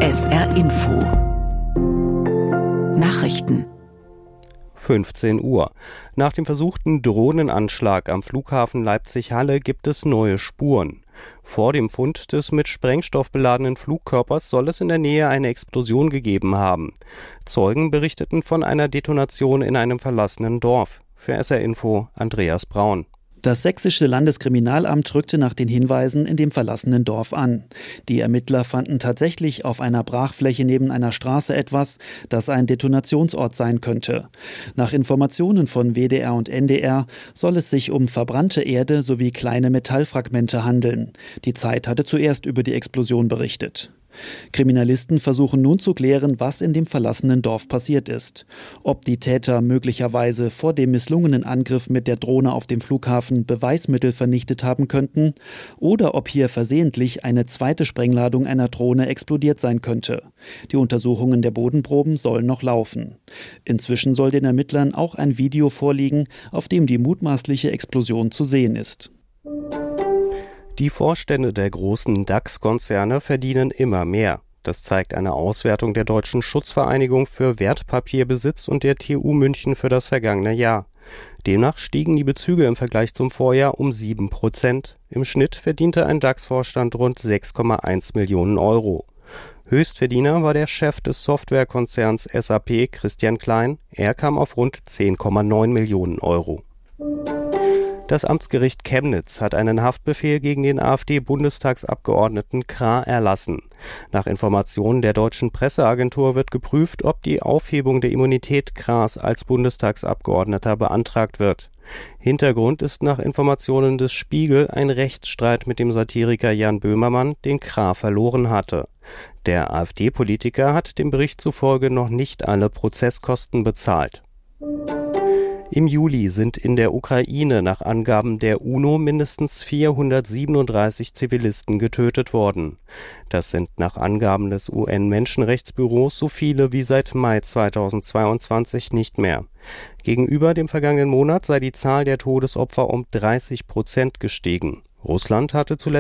SR Info Nachrichten 15 Uhr. Nach dem versuchten Drohnenanschlag am Flughafen Leipzig-Halle gibt es neue Spuren. Vor dem Fund des mit Sprengstoff beladenen Flugkörpers soll es in der Nähe eine Explosion gegeben haben. Zeugen berichteten von einer Detonation in einem verlassenen Dorf. Für SR Info Andreas Braun. Das sächsische Landeskriminalamt rückte nach den Hinweisen in dem verlassenen Dorf an. Die Ermittler fanden tatsächlich auf einer Brachfläche neben einer Straße etwas, das ein Detonationsort sein könnte. Nach Informationen von WDR und NDR soll es sich um verbrannte Erde sowie kleine Metallfragmente handeln. Die Zeit hatte zuerst über die Explosion berichtet. Kriminalisten versuchen nun zu klären, was in dem verlassenen Dorf passiert ist. Ob die Täter möglicherweise vor dem misslungenen Angriff mit der Drohne auf dem Flughafen Beweismittel vernichtet haben könnten oder ob hier versehentlich eine zweite Sprengladung einer Drohne explodiert sein könnte. Die Untersuchungen der Bodenproben sollen noch laufen. Inzwischen soll den Ermittlern auch ein Video vorliegen, auf dem die mutmaßliche Explosion zu sehen ist. Die Vorstände der großen DAX-Konzerne verdienen immer mehr. Das zeigt eine Auswertung der Deutschen Schutzvereinigung für Wertpapierbesitz und der TU München für das vergangene Jahr. Demnach stiegen die Bezüge im Vergleich zum Vorjahr um 7%. Im Schnitt verdiente ein DAX-Vorstand rund 6,1 Millionen Euro. Höchstverdiener war der Chef des Softwarekonzerns SAP, Christian Klein. Er kam auf rund 10,9 Millionen Euro. Das Amtsgericht Chemnitz hat einen Haftbefehl gegen den AfD-Bundestagsabgeordneten Krah erlassen. Nach Informationen der deutschen Presseagentur wird geprüft, ob die Aufhebung der Immunität Krahs als Bundestagsabgeordneter beantragt wird. Hintergrund ist nach Informationen des Spiegel ein Rechtsstreit mit dem Satiriker Jan Böhmermann, den Krah verloren hatte. Der AfD-Politiker hat dem Bericht zufolge noch nicht alle Prozesskosten bezahlt. Im Juli sind in der Ukraine nach Angaben der UNO mindestens 437 Zivilisten getötet worden. Das sind nach Angaben des UN-Menschenrechtsbüros so viele wie seit Mai 2022 nicht mehr. Gegenüber dem vergangenen Monat sei die Zahl der Todesopfer um 30% gestiegen. Russland hatte zuletzt